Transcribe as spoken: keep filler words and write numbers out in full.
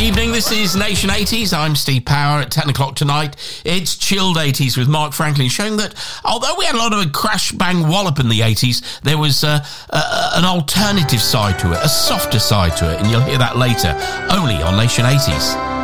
evening, this is Nation eighties. I'm Steve Power. At ten o'clock tonight, it's Chilled eighties with Mark Franklin, showing that although we had a lot of a crash bang wallop in the eighties, there was uh, uh, an alternative side to it, a softer side to it, and you'll hear that later, only on Nation eighties.